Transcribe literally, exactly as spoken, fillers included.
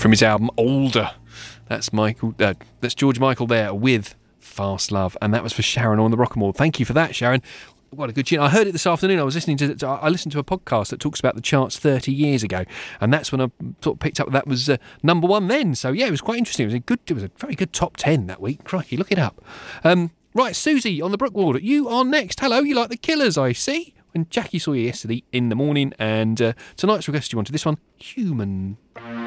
from his album Older. That's Michael. Uh, that's George Michael there with Fast Love, and that was for Sharon on the Rockamore. Thank you for that, Sharon. What a good tune. I heard it this afternoon. I was listening to, to I listened to a podcast that talks about the charts thirty years ago, and that's when I sort of picked up that was uh, number one then. So yeah, it was quite interesting. It was a good, it was a very good top ten that week. Crikey, look it up. Um, right, Susie on the Brookward, you are next. Hello, you like the Killers, I see. When Jackie saw you yesterday in the morning, and uh, tonight's request you wanted this one, Human.